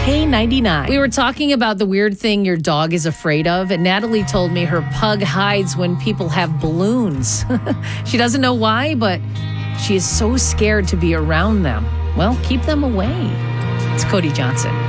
pay $99. We were talking about the weird thing your dog is afraid of, and Natalie told me her pug hides when people have balloons. She doesn't know why, but she is so scared to be around them. Well, keep them away. It's Cody Johnson.